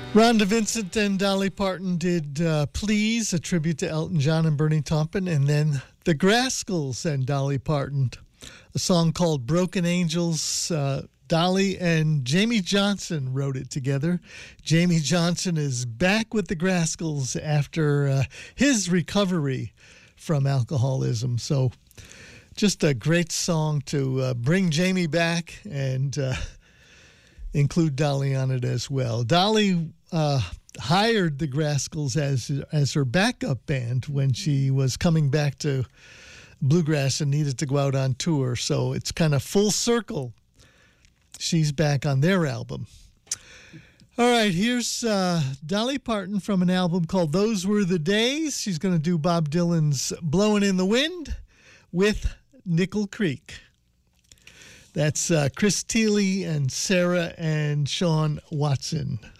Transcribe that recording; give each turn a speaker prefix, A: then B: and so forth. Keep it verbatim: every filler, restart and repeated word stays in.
A: Rhonda Vincent and Dolly Parton did uh, Please, a tribute to Elton John and Bernie Taupin, and then the Grascals and Dolly Parton, a song called Broken Angels. Uh, Dolly and Jamie Johnson wrote it together. Jamie Johnson is back with the Grascals after uh, his recovery from alcoholism. So just a great song to uh, bring Jamie back and uh, include Dolly on it as well. Dolly uh, hired the Grascals as as her backup band when she was coming back to bluegrass and needed to go out on tour. So it's kind of full circle. She's back on their album. All right, here's uh, Dolly Parton from an album called Those Were the Days. She's going to do Bob Dylan's Blowin' in the Wind with Nickel Creek. That's uh, Chris Thile and Sarah and Sean Watson.